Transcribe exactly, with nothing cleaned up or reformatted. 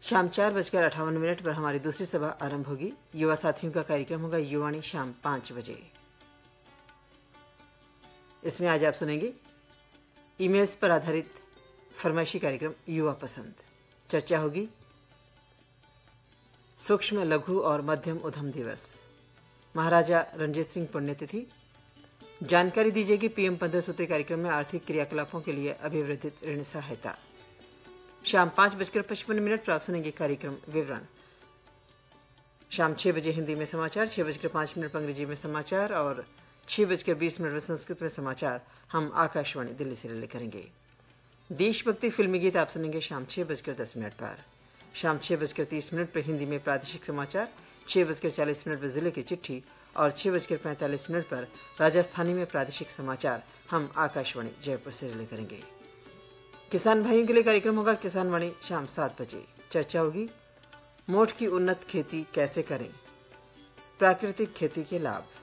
शाम चार बजकर अट्ठावन मिनट पर हमारी दूसरी सभा आरंभ होगी। युवा साथियों का कार्यक्रम होगा युवाणी शाम पांच बजे। इसमें आज आप सुनेंगे ईमेल्स पर आधारित फरमाइशी कार्यक्रम युवा पसंद। चर्चा होगी सूक्ष्म लघु और मध्यम उद्यम दिवस, महाराजा रणजीत सिंह पुण्यतिथि। जानकारी दी जाएगी पीएम पंद्रह सूत्री कार्यक्रम में आर्थिक क्रियाकलापों के लिए अभिवर्धित ऋण सहायता। शाम पांच बजकर पचपन मिनट पर आप सुनेंगे कार्यक्रम विवरण। शाम छह बजे हिंदी में समाचार, छह बजकर पांच मिनट पर अंग्रेजी में समाचार और छह बजकर बीस मिनट में संस्कृत में समाचार हम आकाशवाणी दिल्ली से रिले करेंगे। देशभक्ति फिल्मी गीत आप सुनेंगे शाम छह बजकर दस मिनट पर। शाम छह बजकर तीस मिनट पर हिंदी में प्रादेशिक समाचार, छह बजकर चालीस मिनट पर जिले की चिट्ठी और छह बजकर पैंतालीस मिनट पर राजस्थानी में प्रादेशिक समाचार हम आकाशवाणी जयपुर से रिले करेंगे। किसान भाइयों के लिए कार्यक्रम होगा किसान वाणी शाम सात बजे। चर्चा होगी मोठ की उन्नत खेती कैसे करें, प्राकृतिक खेती के लाभ।